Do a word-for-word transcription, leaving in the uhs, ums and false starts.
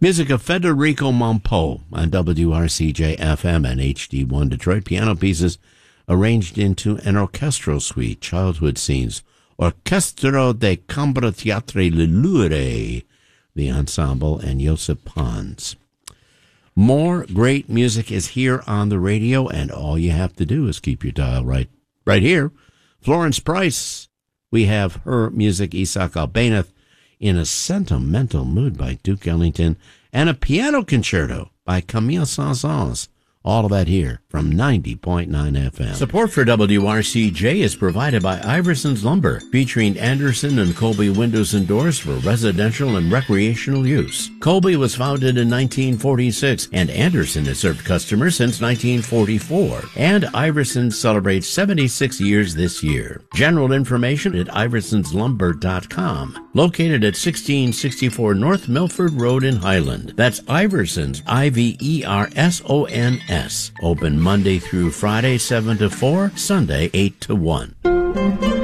Music of Federico Mompo on W R C J F M and H D one Detroit. Piano pieces arranged into an orchestral suite. Childhood scenes. Orchestro de Cambra Teatre Lillure, the ensemble, and Josip Pons. More great music is here on the radio, and all you have to do is keep your dial right, right here. Florence Price, we have her music, Isaac Albéniz, In a Sentimental Mood by Duke Ellington, and a piano concerto by Camille Saint-Saëns. All of that here from ninety point nine F M. Support for W R C J is provided by Iverson's Lumber, featuring Anderson and Colby windows and doors for residential and recreational use. Colby was founded in nineteen forty-six, and Anderson has served customers since nineteen forty-four. And Iverson celebrates seventy-six years this year. General information at iversons lumber dot com. Located at sixteen sixty-four North Milford Road in Highland. That's Iversons, I V E R S O N S. Open Monday through Friday, seven to four, Sunday, eight to one.